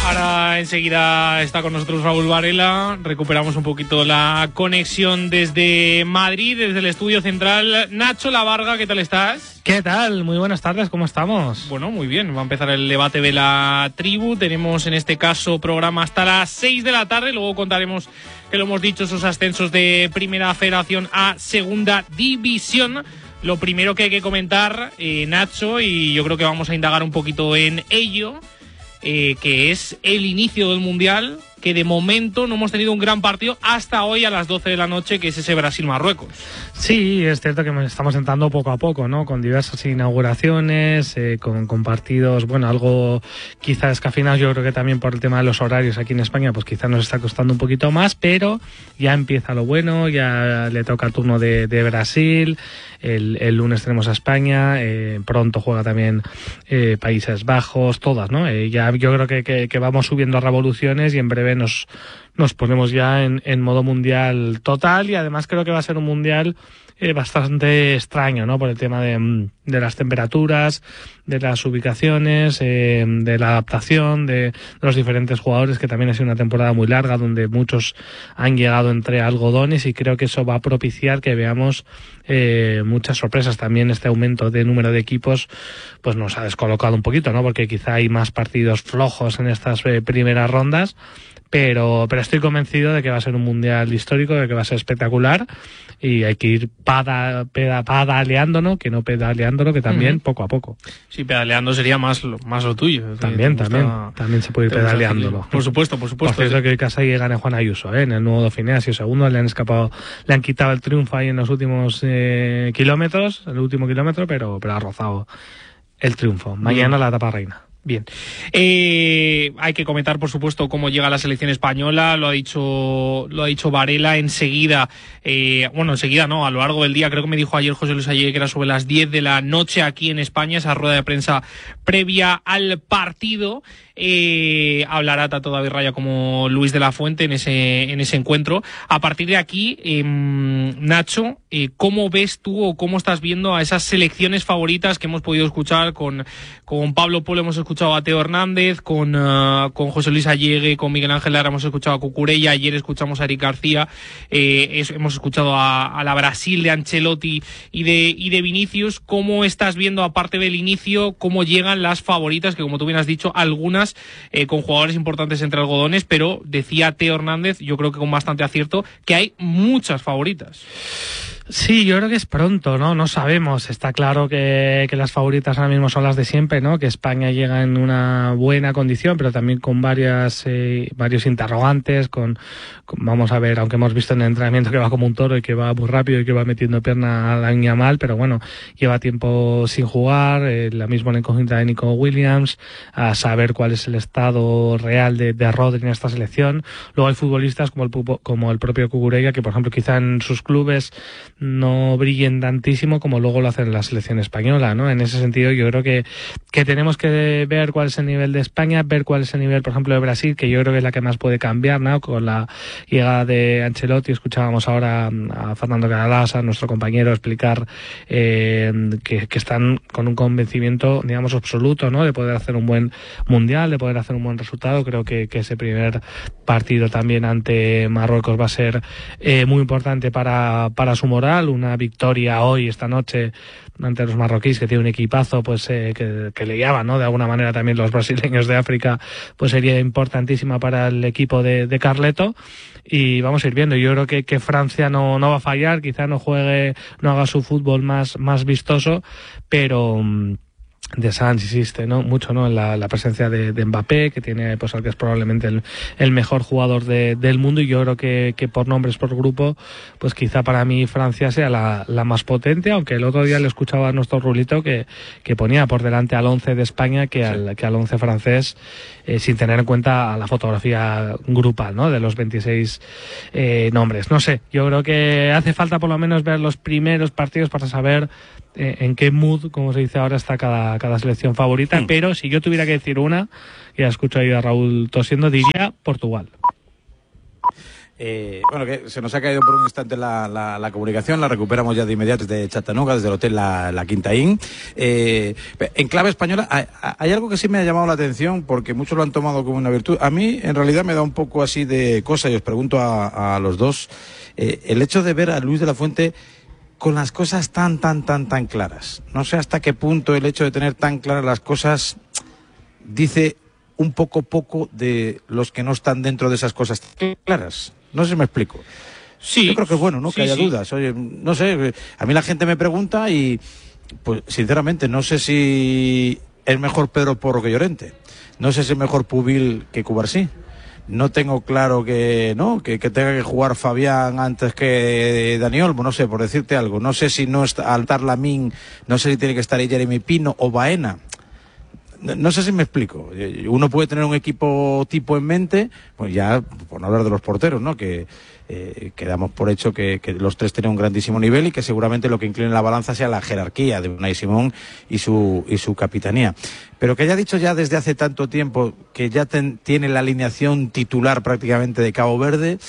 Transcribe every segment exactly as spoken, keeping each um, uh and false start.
Ahora enseguida está con nosotros Raúl Varela. Recuperamos un poquito la conexión desde Madrid, desde el estudio central. Nacho Lavarga, ¿qué tal estás? ¿Qué tal? Muy buenas tardes, ¿cómo estamos? Bueno, muy bien. Va a empezar el debate de la tribu. Tenemos en este caso programa hasta las seis de la tarde. Luego contaremos, que lo hemos dicho, esos ascensos de Primera Federación a Segunda División. Lo primero que hay que comentar, eh, Nacho, y yo creo que vamos a indagar un poquito en ello, eh, que es el inicio del Mundial, que de momento no hemos tenido un gran partido hasta hoy a las doce de la noche, que es ese Brasil-Marruecos. Sí, es cierto que estamos entrando poco a poco, ¿no? Con diversas inauguraciones, eh, con, con partidos, bueno, algo quizás descafeinados. Yo creo que también por el tema de los horarios aquí en España, pues quizás nos está costando un poquito más, pero ya empieza lo bueno, ya le toca el turno de, de Brasil. El, el lunes tenemos a España, eh, pronto juega también eh, Países Bajos, todas, ¿no? Eh, ya yo creo que, que, que vamos subiendo a revoluciones y en breve nos, nos ponemos ya en, en modo mundial total, y además creo que va a ser un mundial eh, bastante extraño, ¿no? Por el tema de, de las temperaturas, de las ubicaciones, eh, de la adaptación de, de los diferentes jugadores, que también ha sido una temporada muy larga donde muchos han llegado entre algodones, y creo que eso va a propiciar que veamos eh, muchas sorpresas. También este aumento de número de equipos pues nos ha descolocado un poquito, ¿no? Porque quizá hay más partidos flojos en estas eh, primeras rondas, pero pero estoy convencido de que va a ser un mundial histórico, de que va a ser espectacular, y hay que ir pada, peda, pedaleando, ¿no? Que no pedaleándolo, que también uh-huh. poco a poco. Sí, pedaleando sería más lo, más lo tuyo. También, también, también se puede ir pedaleándolo. Por supuesto, por supuesto. Por cierto, que hoy casa y gana Juan Ayuso, ¿eh? En el nuevo Dauphiné ha sido segundo, le han escapado, le han quitado el triunfo ahí en los últimos eh, kilómetros, el último kilómetro, pero, pero ha rozado el triunfo. Mañana Bien. La etapa reina. Bien, eh, hay que comentar, por supuesto, cómo llega la selección española. Lo ha dicho, lo ha dicho Varela enseguida. Eh, bueno, enseguida no, a lo largo del día. Creo que me dijo ayer José Luis Ayer que era sobre las diez de la noche aquí en España, esa rueda de prensa previa al partido. Eh, hablará tanto David Raya como Luis de la Fuente en ese en ese encuentro. A partir de aquí, eh, Nacho, eh, ¿cómo ves tú o cómo estás viendo a esas selecciones favoritas que hemos podido escuchar? Con, con Pablo Polo hemos escuchado a Teo Hernández, con, uh, con José Luis Allegue, con Miguel Ángel Lara hemos escuchado a Cucurella, ayer escuchamos a Eric García, eh, es, hemos escuchado a, a la Brasil de Ancelotti y de, y de Vinicius. ¿Cómo estás viendo, aparte del inicio, cómo llegan las favoritas, que como tú bien has dicho, algunas Eh, con jugadores importantes entre algodones, pero decía Teo Hernández, yo creo que con bastante acierto, que hay muchas favoritas? Sí, yo creo que es pronto, ¿no? No sabemos. Está claro que, que las favoritas ahora mismo son las de siempre, ¿no? Que España llega en una buena condición, pero también con varias, eh, varios interrogantes, con, con, vamos a ver, aunque hemos visto en el entrenamiento que va como un toro y que va muy rápido y que va metiendo pierna a la niña mal, pero bueno, lleva tiempo sin jugar, eh, la misma la incógnita de Nico Williams, a saber cuál es el estado real de, de Rodri en esta selección. Luego hay futbolistas como el, como el propio Cucurella, que por ejemplo quizá en sus clubes no brillen tantísimo como luego lo hacen en la selección española, ¿no? En ese sentido yo creo que, que tenemos que ver cuál es el nivel de España, ver cuál es el nivel, por ejemplo, de Brasil, que yo creo que es la que más puede cambiar, ¿no? Con la llegada de Ancelotti, escuchábamos ahora a Fernando Canales, a nuestro compañero, explicar eh, que, que están con un convencimiento, digamos, absoluto, ¿no? De poder hacer un buen mundial, de poder hacer un buen resultado. Creo que, que ese primer partido también ante Marruecos va a ser eh, muy importante para, para su moral. Una victoria hoy, esta noche, ante los marroquíes, que tiene un equipazo, pues eh, que, que le llaman, ¿no? De alguna manera también los brasileños de África, pues sería importantísima para el equipo de, de Carleto. Y vamos a ir viendo. Yo creo que, que Francia no, no va a fallar, quizá no juegue, no haga su fútbol más, más vistoso, pero de Sanz insiste, ¿no? Mucho, ¿no? En la, la presencia de, de Mbappé, que tiene, pues, al que es probablemente el, el mejor jugador de, del mundo, y yo creo que, que por nombres, por grupo, pues quizá para mí Francia sea la, la más potente, aunque el otro día le escuchaba a nuestro Rulito que, que ponía por delante al once de España que al, sí. que al once francés, eh, sin tener en cuenta la fotografía grupal, ¿no? De los veintiséis eh, nombres. No sé, yo creo que hace falta por lo menos ver los primeros partidos para saber eh, en qué mood, como se dice ahora, está cada cada selección favorita, mm. pero si yo tuviera que decir una, ya escucho ahí a Raúl tosiendo, diría Portugal. Eh, bueno, que se nos ha caído por un instante la, la, la comunicación, la recuperamos ya de inmediato desde Chattanooga, desde el hotel La, la Quinta Inn. Eh, en clave española, hay, hay algo que sí me ha llamado la atención, porque muchos lo han tomado como una virtud. A mí, en realidad, me da un poco así de cosa, y os pregunto a, a los dos, eh, el hecho de ver a Luis de la Fuente con las cosas tan, tan, tan, tan claras. No sé hasta qué punto el hecho de tener tan claras las cosas dice un poco poco de los que no están dentro de esas cosas claras. No sé si me explico. Sí. Yo creo que es bueno, ¿no? Que Sí, haya sí. dudas. Oye, no sé, a mí la gente me pregunta y, pues, sinceramente, no sé si es mejor Pedro Porro que Llorente. No sé si es mejor Pubil que Cubarsí. No tengo claro que, ¿no? Que, que tenga que jugar Fabián antes que Dani Olmo, no sé, por decirte algo. No sé si no está Altar Lamín, no sé si tiene que estar ahí Jeremy Pino o Baena. No sé si me explico. Uno puede tener un equipo tipo en mente, pues ya, por no hablar de los porteros, ¿no? Que eh, que damos por hecho que, que los tres tienen un grandísimo nivel y que seguramente lo que incline la balanza sea la jerarquía de Unai Simón y su y su capitanía. Pero que haya dicho ya desde hace tanto tiempo que ya ten, tiene la alineación titular prácticamente de Cabo Verde,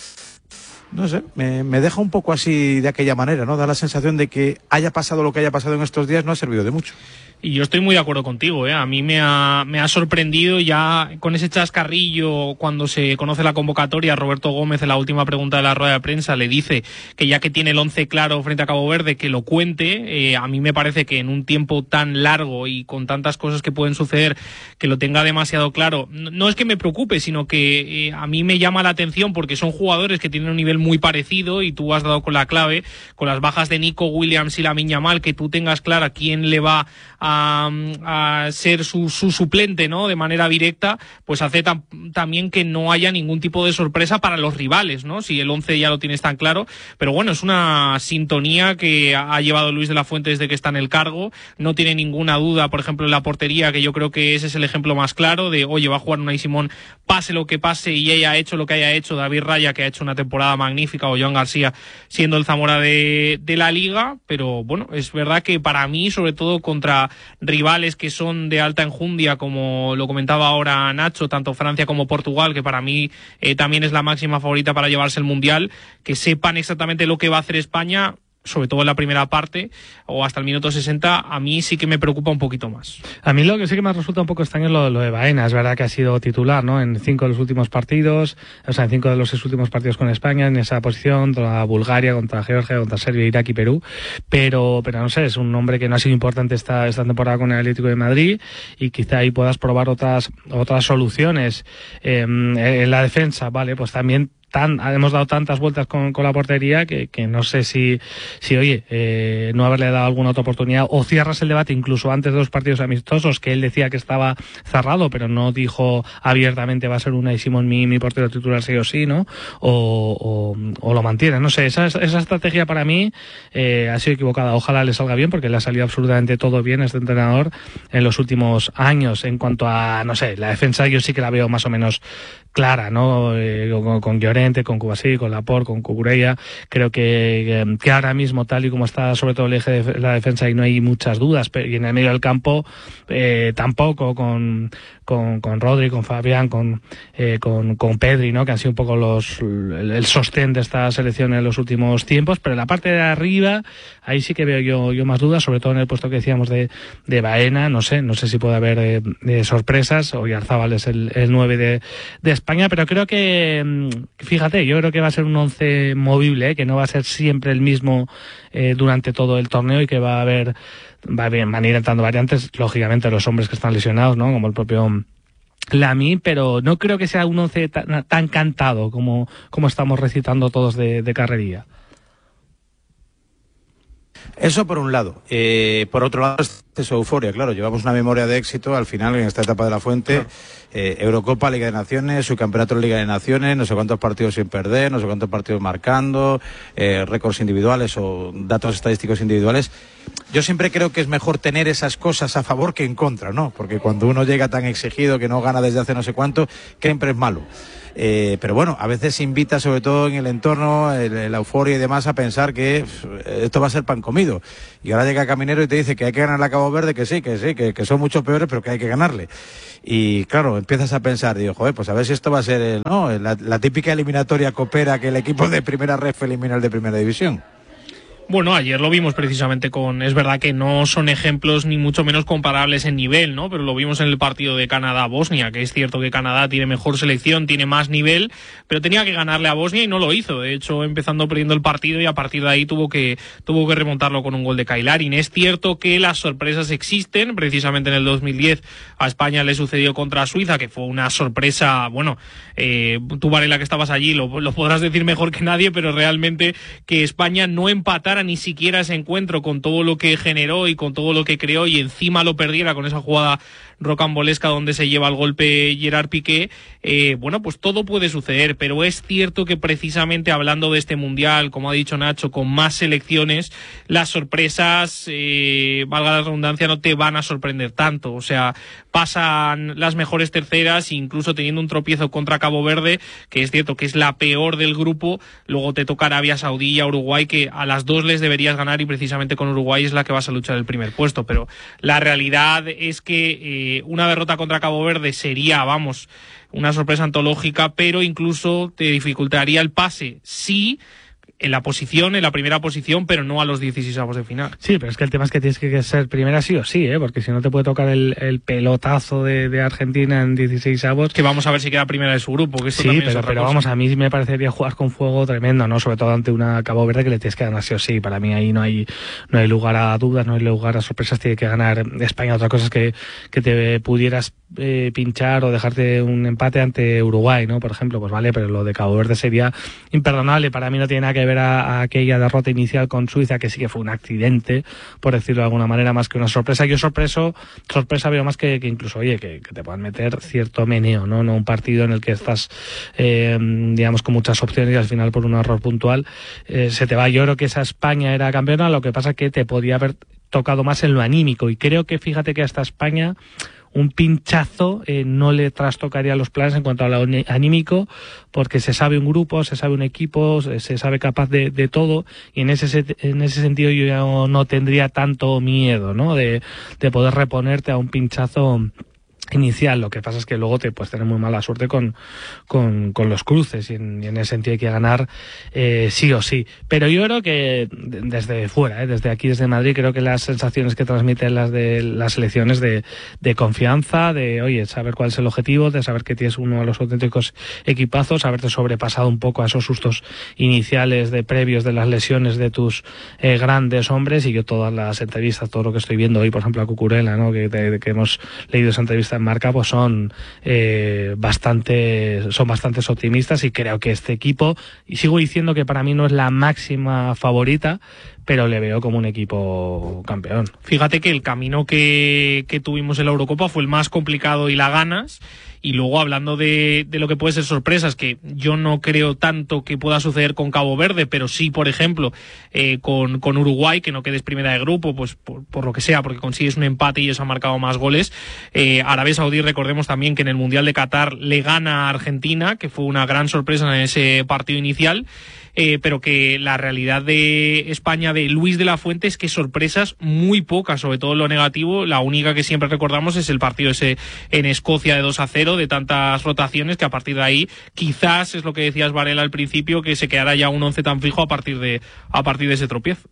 no sé, me, me deja un poco así de aquella manera, ¿no? Da la sensación de que haya pasado lo que haya pasado en estos días no ha servido de mucho. Y yo estoy muy de acuerdo contigo, ¿eh? A mí me ha, me ha sorprendido ya con ese chascarrillo cuando se conoce la convocatoria. Roberto Gómez, en la última pregunta de la rueda de prensa, le dice que ya que tiene el once claro frente a Cabo Verde, que lo cuente. Eh, a mí me parece que en un tiempo tan largo y con tantas cosas que pueden suceder, que lo tenga demasiado claro. No, no es que me preocupe, sino que eh, a mí me llama la atención porque son jugadores que tienen un nivel muy parecido y tú has dado con la clave, con las bajas de Nico Williams y Lamine Yamal, que tú tengas clara quién le va a A, a ser su, su suplente, ¿no? De manera directa, pues hace tam, también que no haya ningún tipo de sorpresa para los rivales, ¿no? Si el once ya lo tienes tan claro, pero bueno, es una sintonía que ha llevado Luis de la Fuente desde que está en el cargo, no tiene ninguna duda, por ejemplo, en la portería, que yo creo que ese es el ejemplo más claro de, oye, va a jugar Unai Simón, pase lo que pase, y ella ha hecho lo que haya hecho, David Raya, que ha hecho una temporada magnífica, o Joan García, siendo el Zamora de, de la Liga, pero bueno, es verdad que para mí, sobre todo contra rivales que son de alta enjundia, como lo comentaba ahora Nacho, tanto Francia como Portugal, que para mí eh, también es la máxima favorita para llevarse el Mundial, que sepan exactamente lo que va a hacer España, sobre todo en la primera parte o hasta el minuto sesenta, a mí sí que me preocupa un poquito más. A mí lo que sí que me resulta un poco extraño es lo, lo de Baena. Es verdad que ha sido titular, ¿no? En cinco de los últimos partidos, o sea, en cinco de los seis últimos partidos con España, en esa posición, contra Bulgaria, contra Georgia, contra Serbia, Irak y Perú. Pero, pero no sé, es un hombre que no ha sido importante esta, esta temporada con el Atlético de Madrid, y quizá ahí puedas probar otras, otras soluciones. Eh, en la defensa, vale, pues también Tan, hemos dado tantas vueltas con, con la portería que, que no sé si, si oye, eh, no haberle dado alguna otra oportunidad, o cierras el debate incluso antes de los partidos amistosos, que él decía que estaba cerrado, pero no dijo abiertamente va a ser Unai Simón mi, mi portero titular sí o sí, ¿no? O, o, o lo mantiene, no sé, esa, esa estrategia para mí eh, ha sido equivocada. Ojalá le salga bien, porque le ha salido absolutamente todo bien a este entrenador en los últimos años. En cuanto a, no sé, la defensa yo sí que la veo más o menos clara, ¿no? Eh, con, con Llorente, con Cubarsí, con Laporte, con Cucurella. Creo que, que, que ahora mismo, tal y como está sobre todo el eje de la defensa, y no hay muchas dudas, pero y en el medio del campo eh, tampoco, con, con, con Rodri, con Fabián, con, eh, con, con Pedri, ¿no? Que han sido un poco los, el, el sostén de esta selección en los últimos tiempos, pero en la parte de arriba, ahí sí que veo yo, yo más dudas, sobre todo en el puesto que decíamos de, de Baena. No sé, no sé si puede haber eh, eh, sorpresas. Oyarzábal es el, el nueve de, de España, pero creo que, fíjate, yo creo que va a ser un once movible, ¿eh? Que no va a ser siempre el mismo eh, durante todo el torneo, y que va a haber, va bien, van a ir entrando variantes, lógicamente los hombres que están lesionados, ¿no? Como el propio Lamy, pero no creo que sea un once tan, tan cantado como, como estamos recitando todos de, de carrería. Eso por un lado. Eh, por otro lado, es euforia, claro. Llevamos una memoria de éxito al final en esta etapa de la Fuente. Claro. Eh, Eurocopa, Liga de Naciones, subcampeonato de Liga de Naciones, no sé cuántos partidos sin perder, no sé cuántos partidos marcando, eh, récords individuales o datos estadísticos individuales. Yo siempre creo que es mejor tener esas cosas a favor que en contra, ¿no? Porque cuando uno llega tan exigido que no gana desde hace no sé cuánto, siempre es malo. Eh, pero bueno, a veces invita, sobre todo en el entorno, el, la euforia y demás, a pensar que pff, esto va a ser pan comido. Y ahora llega Caminero y te dice que hay que ganar la Cabo Cabo Verde que sí, que sí, que, que son mucho peores, pero que hay que ganarle. Y claro, empiezas a pensar, digo, joder, pues a ver si esto va a ser el, ¿no? la, la típica eliminatoria copera que el equipo de primera ref elimina al de primera división. Bueno, ayer lo vimos precisamente con... Es verdad que no son ejemplos ni mucho menos comparables en nivel, ¿no? Pero lo vimos en el partido de Canadá-Bosnia, que es cierto que Canadá tiene mejor selección, tiene más nivel, pero tenía que ganarle a Bosnia y no lo hizo. De hecho, empezando perdiendo el partido y a partir de ahí tuvo que tuvo que remontarlo con un gol de Kailarin. Es cierto que las sorpresas existen. Precisamente en el dos mil diez a España le sucedió contra Suiza, que fue una sorpresa... Bueno, eh, tú, Varela, que estabas allí, lo, lo podrás decir mejor que nadie, pero realmente que España no empatara ni siquiera ese encuentro con todo lo que generó y con todo lo que creó y encima lo perdiera con esa jugada rocambolesca donde se lleva el golpe Gerard Piqué, eh, bueno, pues todo puede suceder, pero es cierto que precisamente hablando de este Mundial, como ha dicho Nacho, con más selecciones, las sorpresas, eh, valga la redundancia, no te van a sorprender tanto, o sea, pasan las mejores terceras, incluso teniendo un tropiezo contra Cabo Verde, que es cierto que es la peor del grupo, luego te toca Arabia Saudí y a Uruguay, que a las dos les deberías ganar y precisamente con Uruguay es la que vas a luchar el primer puesto, pero la realidad es que eh, una derrota contra Cabo Verde sería, vamos, una sorpresa antológica, pero incluso te dificultaría el pase, sí, en la posición, en la primera posición, pero no a los dieciseisavos de final. Sí, pero es que el tema es que tienes que ser primera sí o sí, ¿eh? Porque si no te puede tocar el, el pelotazo de, de Argentina en dieciseisavos. Que vamos a ver si queda primera de su grupo, que esto sí, también pero, es otra pero cosa. Vamos, a mí me parecería jugar con fuego tremendo, ¿no? Sobre todo ante una Cabo Verde que le tienes que ganar sí o sí. Para mí ahí no hay no hay lugar a dudas, no hay lugar a sorpresas, tiene que ganar España. Otra cosa es que, que te pudieras eh, pinchar o dejarte un empate ante Uruguay, ¿no? Por ejemplo, pues vale, pero lo de Cabo Verde sería imperdonable. Para mí no tiene nada que ver a, a aquella derrota inicial con Suiza, que sí que fue un accidente, por decirlo de alguna manera, más que una sorpresa. Yo sorpreso, sorpresa veo más que, que incluso, oye, que, que te puedan meter cierto meneo, ¿no? No un partido en el que estás, eh, digamos, con muchas opciones y al final por un error puntual eh, se te va. Yo creo que esa España era campeona, lo que pasa que te podía haber tocado más en lo anímico y creo que fíjate que hasta España un pinchazo eh, no le trastocaría los planes en cuanto a lo anímico, porque se sabe un grupo, se sabe un equipo, se, se sabe capaz de, de todo, y en ese en ese sentido yo ya no, no tendría tanto miedo, ¿no? De, de poder reponerte a un pinchazo inicial. Lo que pasa es que luego te puedes tener muy mala suerte con, con, con los cruces y en, y en ese sentido hay que ganar eh, sí o sí. Pero yo creo que desde fuera, eh, desde aquí, desde Madrid, creo que las sensaciones que transmiten las de las elecciones de, de confianza, de oye, saber cuál es el objetivo, de saber que tienes uno de los auténticos equipazos, haberte sobrepasado un poco a esos sustos iniciales de previos de las lesiones de tus eh, grandes hombres. Y yo todas las entrevistas, todo lo que estoy viendo hoy, por ejemplo a Cucurella, ¿no? que, de, que hemos leído esa entrevista en Marca, pues son eh, bastante son bastantes optimistas y creo que este equipo, y sigo diciendo que para mí no es la máxima favorita, pero le veo como un equipo campeón. Fíjate que el camino que, que tuvimos en la Eurocopa fue el más complicado y la ganas. Y luego hablando de, de lo que puede ser sorpresas, que yo no creo tanto que pueda suceder con Cabo Verde, pero sí, por ejemplo, eh, con, con Uruguay, que no quedes primera de grupo, pues por, por lo que sea, porque consigues un empate y ellos han marcado más goles. Eh, Arabia Saudí, recordemos también que en el Mundial de Qatar le gana a Argentina, que fue una gran sorpresa en ese partido inicial. Eh, pero que la realidad de España de Luis de la Fuente es que sorpresas muy pocas, sobre todo en lo negativo. La única que siempre recordamos es el partido ese en Escocia de dos a cero, de tantas rotaciones, que a partir de ahí quizás es lo que decías, Varela, al principio, que se quedará ya un once tan fijo a partir de a partir de ese tropiezo.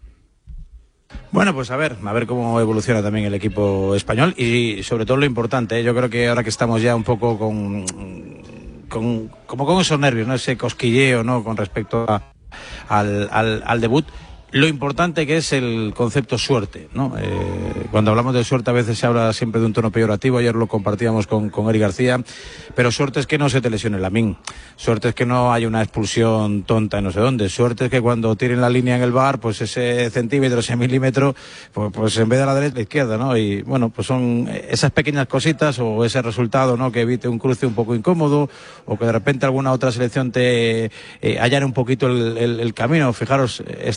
Bueno, pues a ver, a ver cómo evoluciona también el equipo español y sobre todo lo importante, ¿eh? Yo creo que ahora que estamos ya un poco con... Con, como con esos nervios, ¿no? Ese cosquilleo, ¿no? Con respecto a, al, al, al debut. Lo importante que es el concepto suerte, ¿no? Eh, cuando hablamos de suerte a veces se habla siempre de un tono peyorativo, ayer lo compartíamos con, con Eric García, pero suerte es que no se te lesione Lamine, suerte es que no haya una expulsión tonta en no sé dónde, suerte es que cuando tiren la línea en el V A R, pues ese centímetro, ese milímetro, pues, pues en vez de la derecha, la izquierda, ¿no? Y bueno, pues son esas pequeñas cositas o ese resultado, ¿no? Que evite un cruce un poco incómodo o que de repente alguna otra selección te eh, allane un poquito el, el, el camino. Fijaros, este año, ¿no?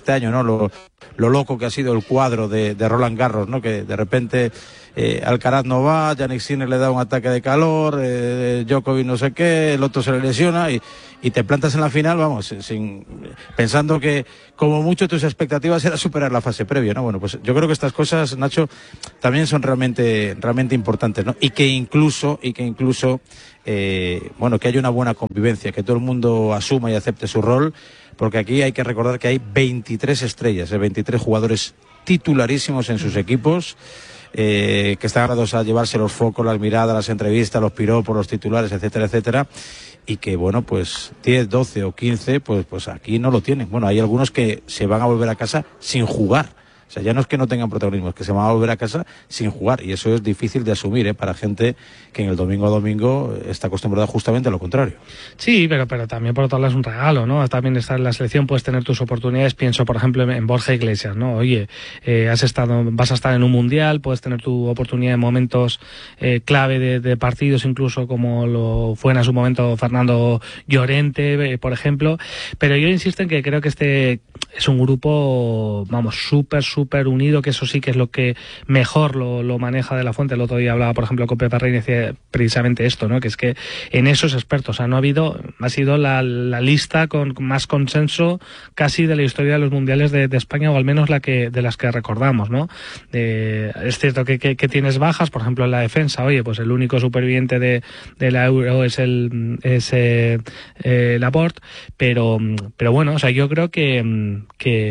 ¿no? Lo, lo loco que ha sido el cuadro de, de Roland Garros, ¿no? Que de repente eh, Alcaraz no va, Jannik Sinner le da un ataque de calor, eh, Djokovic no sé qué, el otro se le lesiona y, y te plantas en la final, vamos, sin, pensando que como mucho tus expectativas era superar la fase previa, ¿no? Bueno, pues yo creo que estas cosas, Nacho, también son realmente, realmente importantes, ¿no? Y que incluso, y que incluso, eh, bueno, que haya una buena convivencia, que todo el mundo asuma y acepte su rol, porque aquí hay que recordar que hay veintitrés estrellas, eh, veintitrés jugadores titularísimos en sus equipos, eh, que están dados a llevarse los focos, las miradas, las entrevistas, los piropos, los titulares, etcétera, etcétera, y que, bueno, pues diez, doce o quince, pues, pues aquí no lo tienen. Bueno, hay algunos que se van a volver a casa sin jugar. O sea, ya no es que no tengan protagonismo, es que se van a volver a casa sin jugar. Y eso es difícil de asumir, ¿eh? Para gente que en el domingo a domingo está acostumbrada justamente a lo contrario. Sí, pero, pero también por otro lado es un regalo, ¿no? También estar en la selección, puedes tener tus oportunidades. Pienso, por ejemplo, en Borja Iglesias, ¿no? Oye, eh, has estado, vas a estar en un mundial, puedes tener tu oportunidad en momentos eh, clave de, de partidos, incluso como lo fue en su momento Fernando Llorente, eh, por ejemplo. Pero yo insisto en que creo que este es un grupo, vamos, súper, súper súper unido, que eso sí que es lo que mejor lo, lo maneja De la Fuente. El otro día hablaba, por ejemplo, con Pepe Reina y decía precisamente esto, ¿no? Que es que en eso es experto. O sea, no ha habido, ha sido la, la lista con más consenso casi de la historia de los mundiales de, de España, o al menos la que de las que recordamos, ¿no? Eh, es cierto que, que, que tienes bajas, por ejemplo, en la defensa. Oye, pues el único superviviente de, de la Euro es el es eh, eh, Laporte, pero pero bueno, o sea, yo creo que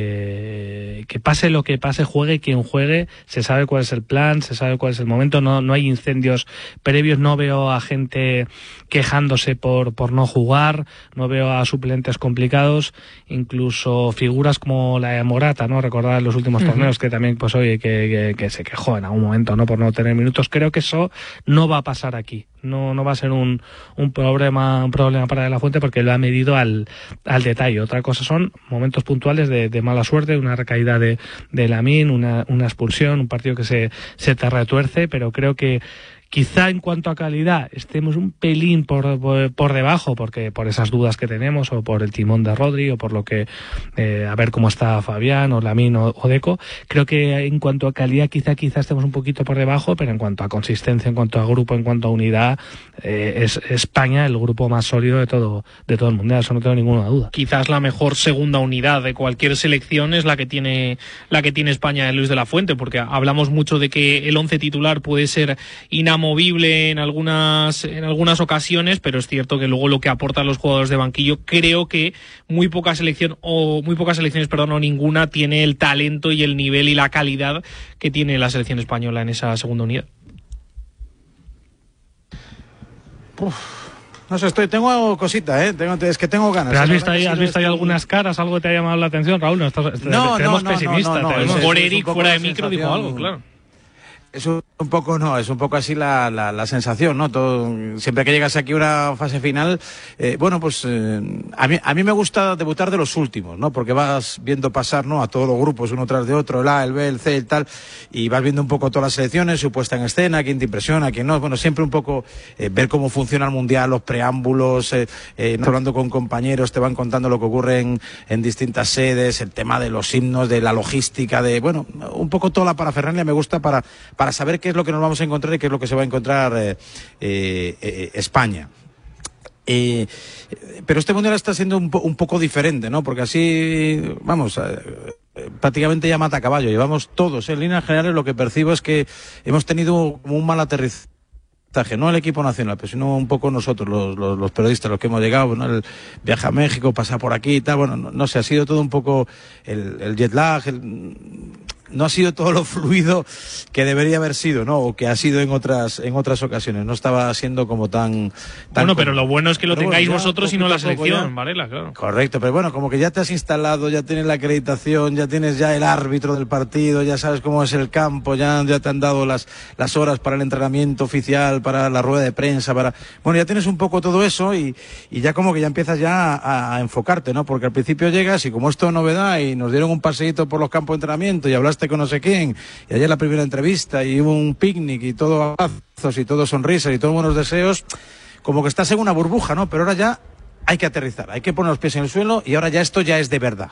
que que pase lo que pase, juegue quien juegue, se sabe cuál es el plan, se sabe cuál es el momento, no no hay incendios previos, no veo a gente quejándose por por no jugar, no veo a suplentes complicados, incluso figuras como la de Morata, ¿no? Recordar en los últimos uh-huh. torneos que también, pues oye, que, que, que se quejó en algún momento, ¿no? Por no tener minutos. Creo que eso no va a pasar aquí. No, no va a ser un, un problema, un problema para De la Fuente, porque lo ha medido al, al detalle. Otra cosa son momentos puntuales de, de mala suerte, una recaída de, de Lamine, una, una expulsión, un partido que se, se te retuerce, pero creo que quizá en cuanto a calidad estemos un pelín por, por, por debajo, porque por esas dudas que tenemos, o por el timón de Rodri, o por lo que, eh, a ver cómo está Fabián, o Lamine, o, o Deco. Creo que en cuanto a calidad quizá quizá estemos un poquito por debajo, pero en cuanto a consistencia, en cuanto a grupo, en cuanto a unidad, eh, es España el grupo más sólido de todo, de todo el mundial, eso no tengo ninguna duda. Quizás la mejor segunda unidad de cualquier selección es la que tiene, la que tiene España de Luis de la Fuente, porque hablamos mucho de que el once titular puede ser inamovible movible en algunas en algunas ocasiones, pero es cierto que luego lo que aportan los jugadores de banquillo, creo que muy poca selección o muy pocas selecciones, perdón, o ninguna tiene el talento y el nivel y la calidad que tiene la selección española en esa segunda unidad. Uf. No sé, estoy, tengo cosita, ¿eh? Tengo, es que tengo ganas. ¿Pero has visto ahí, has visto ahí algunas caras, algo que te ha llamado la atención, Raúl? No, estás, no, tenemos no, pesimista. no, no, no, tenemos... es, Por es Eric fuera de micro dijo algo, claro. Es un, un poco, no, es un poco así la, la, la sensación, ¿no? Todo, siempre que llegas aquí a una fase final, eh, bueno, pues eh, a mí, a mí me gusta debutar de los últimos, ¿no? Porque vas viendo pasar, ¿no? A todos los grupos, uno tras de otro, el A, el B, el C, el tal, y vas viendo un poco todas las selecciones, su puesta en escena, quién te impresiona, quién no. Bueno, siempre un poco eh, ver cómo funciona el mundial, los preámbulos, eh, eh, hablando con compañeros, te van contando lo que ocurre en, en distintas sedes, el tema de los himnos, de la logística, de, bueno, un poco toda la parafernalia me gusta para, para saber qué es lo que nos vamos a encontrar y qué es lo que se va a encontrar eh, eh, eh, España. Eh, pero este mundial está siendo un, po un poco diferente, ¿no? Porque así, vamos, eh, prácticamente ya mata caballo. Llevamos todos, en líneas generales, lo que percibo es que hemos tenido como un mal aterrizaje. No el equipo nacional, pero sino un poco nosotros, los, los, los periodistas, los que hemos llegado, ¿no? El viaje a México, pasar por aquí y tal, bueno, no, no sé, ha sido todo un poco el, el jet lag, el, no ha sido todo lo fluido que debería haber sido, ¿no? O que ha sido en otras en otras ocasiones. No estaba siendo como tan... tan bueno, pero lo bueno es que lo pero tengáis bueno, vosotros y no la selección, ya... Varela, claro. Correcto, pero bueno, como que ya te has instalado, ya tienes la acreditación, ya tienes ya el árbitro del partido, ya sabes cómo es el campo, ya, ya te han dado las, las horas para el entrenamiento oficial, para la rueda de prensa, para... Bueno, ya tienes un poco todo eso y, y ya como que ya empiezas ya a, a enfocarte, ¿no? Porque al principio llegas y como esto es novedad y nos dieron un paseíto por los campos de entrenamiento y hablaste con no sé quién, y ayer la primera entrevista y hubo un picnic y todo abrazos y todo sonrisas y todos buenos deseos, como que estás en una burbuja, ¿no? Pero ahora ya hay que aterrizar, hay que poner los pies en el suelo y ahora ya esto ya es de verdad.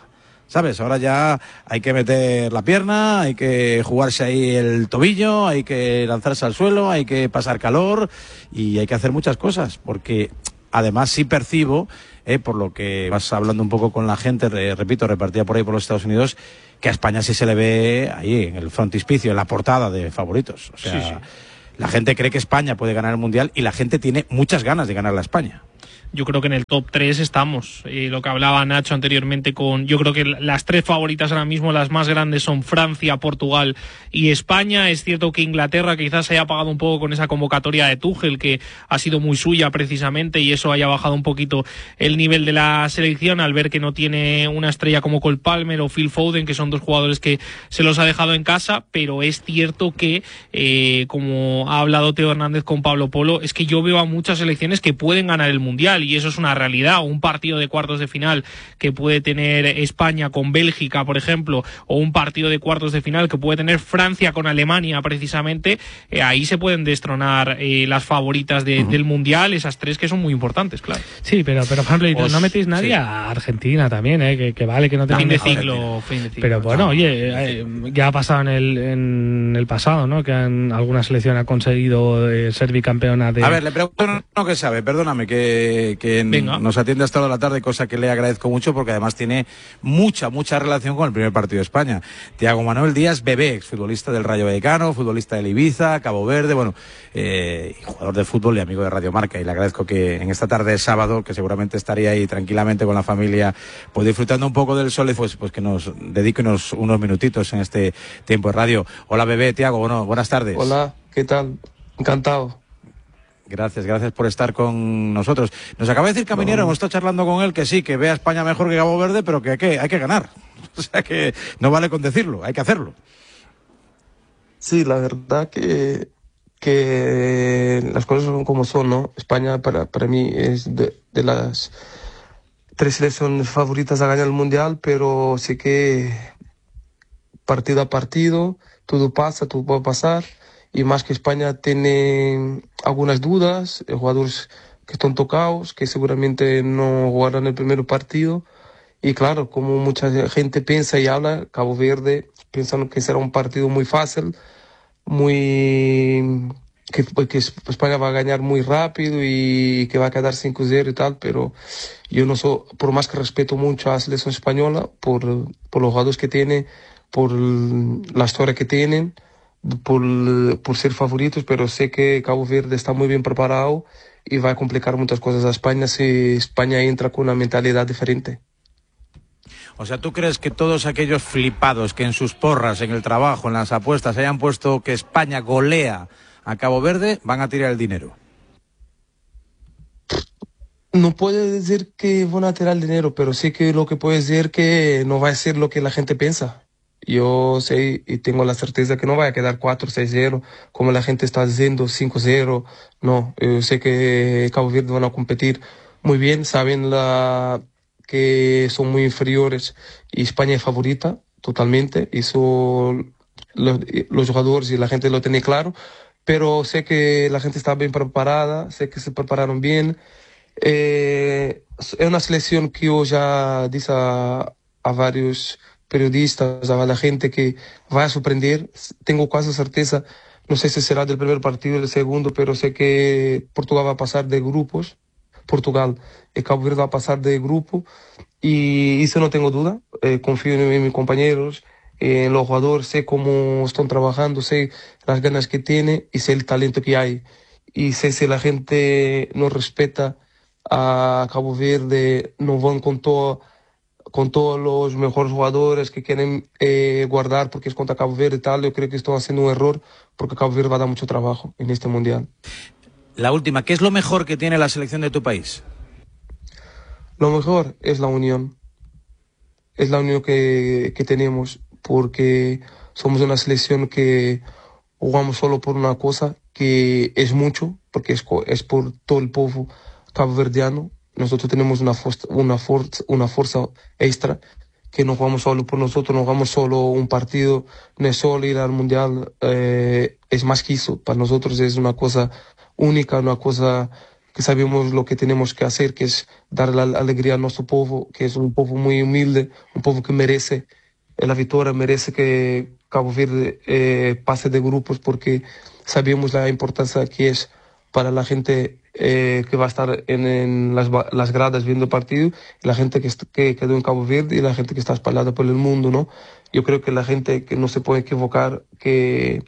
¿sabes? Ahora ya hay que meter la pierna, hay que jugarse ahí el tobillo, hay que lanzarse al suelo, hay que pasar calor y hay que hacer muchas cosas, porque además sí percibo, eh, por lo que vas hablando un poco con la gente, re, repito, repartida por ahí por los Estados Unidos, que a España sí se le ve ahí en el frontispicio, en la portada de favoritos. O sea, sí, sí. La gente cree que España puede ganar el Mundial y la gente tiene muchas ganas de ganar la España. Yo creo que en el top tres estamos. Eh, lo que hablaba Nacho anteriormente con... Yo creo que las tres favoritas ahora mismo, las más grandes, son Francia, Portugal y España. Es cierto que Inglaterra quizás se haya apagado un poco con esa convocatoria de Tuchel, que ha sido muy suya precisamente, y eso haya bajado un poquito el nivel de la selección al ver que no tiene una estrella como Cole Palmer o Phil Foden, que son dos jugadores que se los ha dejado en casa. Pero es cierto que, eh, como ha hablado Teo Hernández con Pablo Polo, es que yo veo a muchas selecciones que pueden ganar el Mundial, y eso es una realidad. Un partido de cuartos de final que puede tener España con Bélgica, por ejemplo, o un partido de cuartos de final que puede tener Francia con Alemania, precisamente, eh, ahí se pueden destronar eh, las favoritas de, uh-huh. del Mundial, esas tres que son muy importantes, claro. Sí, pero, pero por ejemplo, Os, no metéis nadie sí. a Argentina también, eh, que, que vale que no tenéis... Fin de ciclo, fin de ciclo. Pero bueno, no, oye, eh, ya ha pasado en el, en el pasado, ¿no? Que han, alguna selección ha conseguido eh, ser bicampeona de... A ver, le pregunto no, no que sabe, perdóname, que... que Venga. Nos atiende hasta la tarde, cosa que le agradezco mucho porque además tiene mucha, mucha relación con el primer partido de España. Tiago Manuel Díaz Bebé, exfutbolista del Rayo Vallecano, futbolista del Ibiza, Cabo Verde, bueno, eh, jugador de fútbol y amigo de Radio Marca, y le agradezco que en esta tarde de sábado, que seguramente estaría ahí tranquilamente con la familia, pues disfrutando un poco del sol, pues, pues que nos dedique unos, unos minutitos en este tiempo de radio. Hola Bebé, Tiago, bueno, buenas tardes. Hola, ¿qué tal? Encantado. Gracias, gracias por estar con nosotros. Nos acaba de decir Caminero, no. hemos estado charlando con él, que sí, que ve a España mejor que Cabo Verde, pero que hay que, hay que ganar. O sea que no vale con decirlo, hay que hacerlo. Sí, la verdad que, que las cosas son como son, ¿no? España para, para mí es de, de las tres selecciones favoritas a ganar el Mundial, pero sé que partido a partido todo pasa, todo puede pasar. Y más que España tiene algunas dudas, jugadores que están tocados, que seguramente no jugarán el primer partido. Y claro, como mucha gente piensa y habla, Cabo Verde, pensando que será un partido muy fácil, muy que, que España va a ganar muy rápido y que va a quedar cinco cero y tal, pero yo no soy, por más que respeto mucho a la selección española, por, por los jugadores que tiene, por la historia que tienen, Por, por ser favoritos, pero sé que Cabo Verde está muy bien preparado y va a complicar muchas cosas a España si España entra con una mentalidad diferente. O sea, ¿tú crees que todos aquellos flipados que en sus porras, en el trabajo, en las apuestas, hayan puesto que España golea a Cabo Verde, van a tirar el dinero? No puedo decir que van a tirar el dinero, pero sí que lo que puedo decir que no va a ser lo que la gente piensa. Yo sé y tengo la certeza que no va a quedar cuatro seis cero, como la gente está diciendo, cinco cero. No, yo sé que Cabo Verde van a competir muy bien, saben la, que son muy inferiores y España es favorita totalmente. Eso los, los jugadores y la gente lo tiene claro, pero sé que la gente está bien preparada, sé que se prepararon bien. Eh, es una selección que yo ya dije a, a varios periodistas, a la gente que va a sorprender. Tengo casi certeza, no sé si será del primer partido o del segundo, pero sé que Portugal va a pasar de grupos, Portugal y Cabo Verde va a pasar de grupo, y eso no tengo duda. Eh, confío en, en mis compañeros, eh, en los jugadores, sé cómo están trabajando, sé las ganas que tienen y sé el talento que hay, y sé si la gente no respeta a Cabo Verde, no van con todo con todos los mejores jugadores que quieren eh, guardar porque es contra Cabo Verde y tal. Yo creo que están haciendo un error porque Cabo Verde va a dar mucho trabajo en este Mundial. La última, ¿qué es lo mejor que tiene la selección de tu país? Lo mejor es la unión. Es la unión que, que tenemos, porque somos una selección que jugamos solo por una cosa, que es mucho, porque es, es por todo el pueblo caboverdiano. Nosotros tenemos una fuerza, una fuerza, una fuerza extra, que no jugamos solo por nosotros, no jugamos solo un partido, no es solo ir al Mundial, eh, es más que eso. Para nosotros es una cosa única, una cosa que sabemos lo que tenemos que hacer, que es dar la alegría a nuestro pueblo, que es un pueblo muy humilde, un pueblo que merece la victoria, merece que Cabo Verde eh, pase de grupos, porque sabemos la importancia que es para la gente eh, que va a estar en, en las, las gradas viendo el partido, y la gente que, que quedó en Cabo Verde y la gente que está espalhada por el mundo, ¿no? Yo creo que la gente que no se puede equivocar, que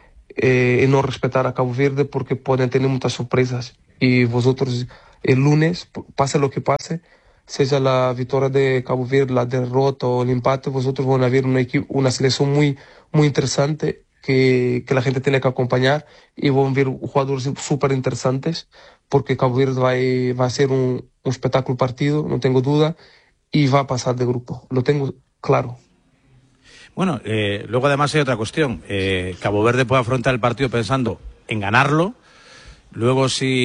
eh, no respetar a Cabo Verde, porque pueden tener muchas sorpresas. Y vosotros el lunes, pase lo que pase, sea la victoria de Cabo Verde, la derrota o el empate, vosotros van a ver una, una selección muy, muy interesante que, que la gente tiene que acompañar, y van a ver jugadores súper interesantes, porque Cabo Verde va a, va a ser un, un espectáculo partido, no tengo duda, y va a pasar de grupo, lo tengo claro. Bueno, eh, luego además hay otra cuestión. Eh, Cabo Verde puede afrontar el partido pensando en ganarlo. Luego,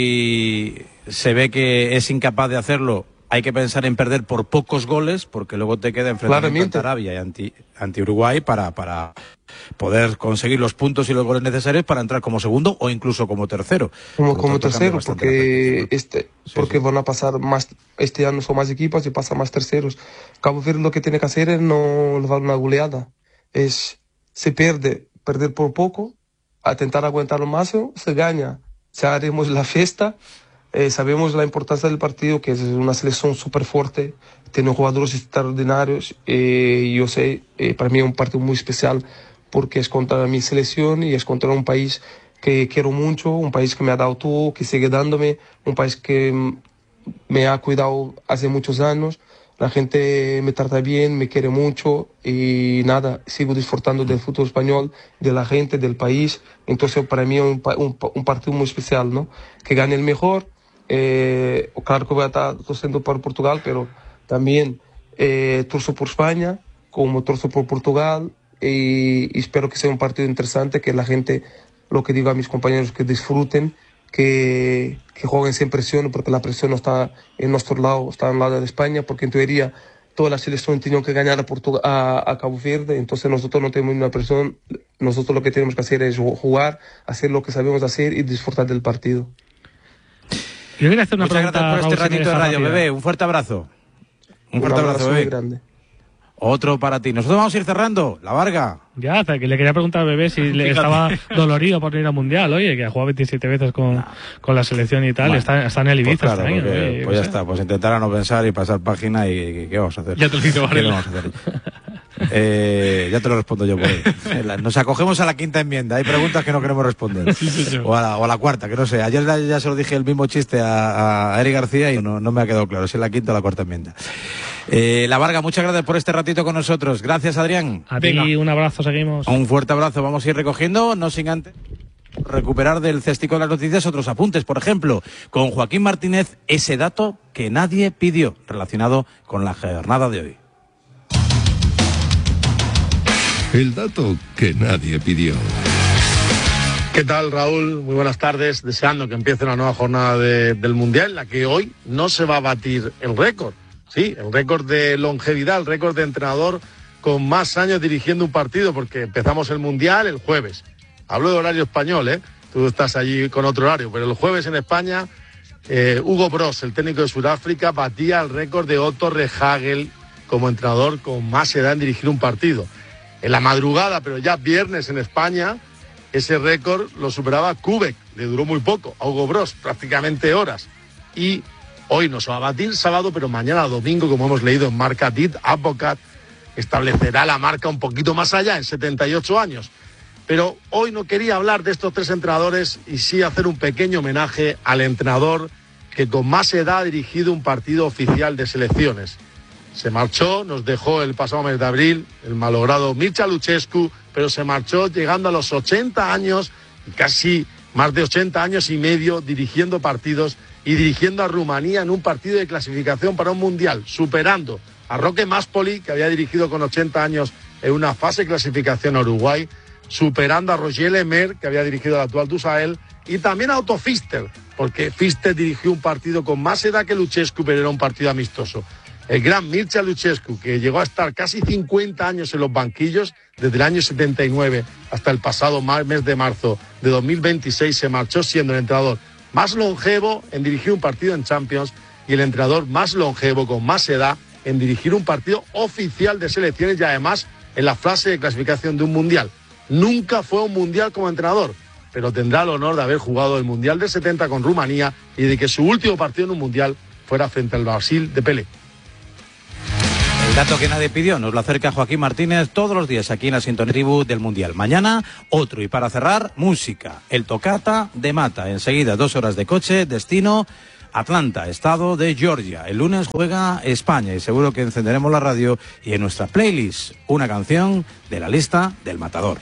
si se ve que es incapaz de hacerlo, hay que pensar en perder por pocos goles, porque luego te queda enfrentamiento ante Arabia y anti, anti Uruguay para, para poder conseguir los puntos y los goles necesarios para entrar como segundo o incluso como tercero. Como, como tercero, porque este, sí, porque sí. van a pasar más, este año son más equipos y pasan más terceros. Cabo Verde lo que tiene que hacer es no dar una goleada. Es, se pierde, perder por poco, intentar aguantar lo máximo, se gana. Ya haremos la fiesta. Eh, sabemos la importancia del partido, que es una selección súper fuerte, tiene jugadores extraordinarios. Eh, yo sé, eh, para mí es un partido muy especial, porque es contra mi selección y es contra un país que quiero mucho, un país que me ha dado todo, que sigue dándome, un país que me ha cuidado hace muchos años. La gente me trata bien, me quiere mucho, y nada, sigo disfrutando del fútbol español, de la gente, del país. Entonces para mí es un, un, un partido muy especial, ¿no? Que gane el mejor. Eh, claro que voy a estar torciendo por Portugal, pero también eh, torzo por España, como torzo por Portugal, y, y espero que sea un partido interesante, que la gente, lo que digo a mis compañeros, que disfruten, que, que jueguen sin presión, porque la presión no está en nuestro lado, está en el lado de España, porque en teoría toda la selección tenía que ganar a, Portugal, a, a Cabo Verde, entonces nosotros no tenemos una presión, nosotros lo que tenemos que hacer es jugar, hacer lo que sabemos hacer y disfrutar del partido. Yo quería hacer una Muchas pregunta, gracias por este Raúl, ratito de radio, rápida. bebé. Un fuerte abrazo. Un, un fuerte abrazo, abrazo bebé. muy grande. Otro para ti. Nosotros vamos a ir cerrando. La Varga. Ya, hasta que le quería preguntar al bebé si le estaba dolorido por no ir al Mundial. Oye, que ha jugado veintisiete veces con, no. con la selección y tal. Bueno, está, está en el Ibiza pues claro, este año. Porque, oye, pues ya sé. está. Pues intentar a no pensar y pasar página y, y ¿qué vamos a hacer? Ya te lo digo, ¿Qué vamos a hacer? Eh, ya te lo respondo yo por ahí. Nos acogemos a la quinta enmienda. Hay preguntas que no queremos responder. Sí, sí, sí. O, a la, o a la cuarta, que no sé. Ayer ya, ya se lo dije el mismo chiste a, a Eric García y no, no me ha quedado claro si es la quinta o la cuarta enmienda. Eh, La Varga, muchas gracias por este ratito con nosotros. Gracias, Adrián. A ti, Venga. Un abrazo, seguimos. Un fuerte abrazo. Vamos a ir recogiendo, no sin antes recuperar del cestico de las noticias otros apuntes. Por ejemplo, con Joaquín Martínez, ese dato que nadie pidió relacionado con la jornada de hoy. El dato que nadie pidió. ¿Qué tal, Raúl? Muy buenas tardes. Deseando que empiece una nueva jornada de, del Mundial, en la que hoy no se va a batir el récord. Sí, el récord de longevidad, el récord de entrenador con más años dirigiendo un partido, porque empezamos el Mundial el jueves. Hablo de horario español, ¿eh? Tú estás allí con otro horario, pero el jueves en España, eh, Hugo Bross, el técnico de Sudáfrica, batía el récord de Otto Rehhagel como entrenador con más edad en dirigir un partido. En la madrugada, pero ya viernes en España, ese récord lo superaba Kubek, le duró muy poco, a Hugo Bross, prácticamente horas. Y hoy no se va a batir sábado, pero mañana domingo, como hemos leído en Marca, Dit Advocat establecerá la marca un poquito más allá, en setenta y ocho años. Pero hoy no quería hablar de estos tres entrenadores y sí hacer un pequeño homenaje al entrenador que con más edad ha dirigido un partido oficial de selecciones. Se marchó, nos dejó el pasado mes de abril el malogrado Mircea Lucescu, pero se marchó llegando a los ochenta años, casi más de ochenta años y medio dirigiendo partidos y dirigiendo a Rumanía en un partido de clasificación para un mundial, superando a Roque Maspoli, que había dirigido con ochenta años en una fase de clasificación a Uruguay, superando a Roger Lemaire, que había dirigido al actual Dusael, y también a Otto Pfister, porque Pfister dirigió un partido con más edad que Lucescu, pero era un partido amistoso. El gran Mircea Lucescu, que llegó a estar casi cincuenta años en los banquillos, desde el año setenta y nueve hasta el pasado mes de marzo de dos mil veintiséis, se marchó siendo el entrenador más longevo en dirigir un partido en Champions y el entrenador más longevo, con más edad, en dirigir un partido oficial de selecciones y además en la fase de clasificación de un mundial. Nunca fue un mundial como entrenador, pero tendrá el honor de haber jugado el mundial del setenta con Rumanía y de que su último partido en un mundial fuera frente al Brasil de Pelé. El dato que nadie pidió nos lo acerca Joaquín Martínez todos los días aquí en la Sintonía Tribu del Mundial. Mañana otro, y para cerrar, música, el Tocata de Mata. Enseguida dos horas de coche, destino Atlanta, estado de Georgia. El lunes juega España y seguro que encenderemos la radio y en nuestra playlist una canción de la lista del Matador.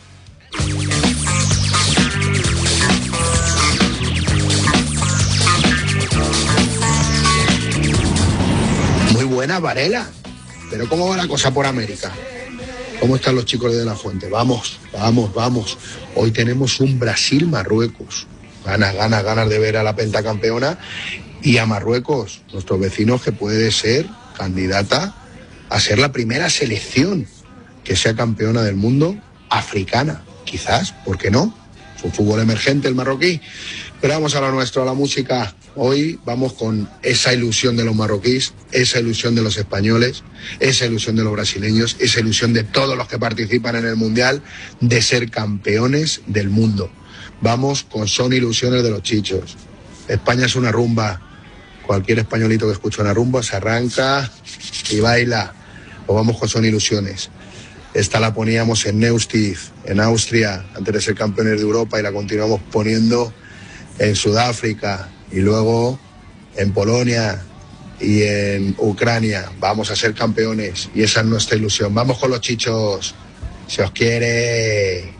Muy buena, Varela. Pero ¿cómo va la cosa por América? ¿Cómo están los chicos de De La Fuente? Vamos, vamos, vamos. Hoy tenemos un Brasil-Marruecos. Ganas, ganas, ganas de ver a la pentacampeona y a Marruecos, nuestros vecinos, que puede ser candidata a ser la primera selección que sea campeona del mundo africana. Quizás, ¿por qué no? Es un fútbol emergente el marroquí. Pero vamos a lo nuestro, a la música. Hoy vamos con esa ilusión de los marroquíes, esa ilusión de los españoles, esa ilusión de los brasileños, esa ilusión de todos los que participan en el Mundial de ser campeones del mundo. Vamos con Son Ilusiones de los Chichos. España es una rumba. Cualquier españolito que escuche una rumba se arranca y baila. O vamos con Son Ilusiones. Esta la poníamos en Neustift, en Austria, antes de ser campeones de Europa, y la continuamos poniendo en Sudáfrica y luego en Polonia y en Ucrania. Vamos a ser campeones y esa es nuestra ilusión. Vamos con los Chichos. Se os quiere.